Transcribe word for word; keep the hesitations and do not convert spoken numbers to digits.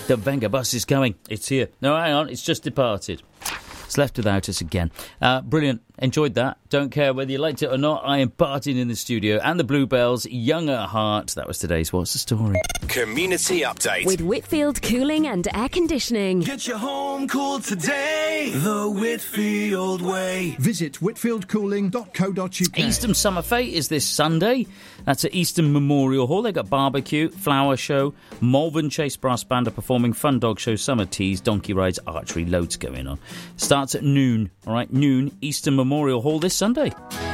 The Venga bus is coming. It's here. No, hang on. It's just departed. It's left without us again. Uh, brilliant. Enjoyed that. Don't care whether you liked it or not. I am partying in the studio. And the Bluebells, Young at Heart. That was today's What's the Story? Community Update. With Whitfield Cooling and Air Conditioning. Get your home cooled today the Whitfield way. Visit whitfield cooling dot co dot uk. Eastham Summer Fete is this Sunday. That's at Eastham Memorial Hall. They've got barbecue, flower show, Malvern Chase Brass Band are performing, fun dog show, summer teas, donkey rides, archery, loads going on. Starts at noon, all right, noon, Eastham Memorial Hall this Sunday.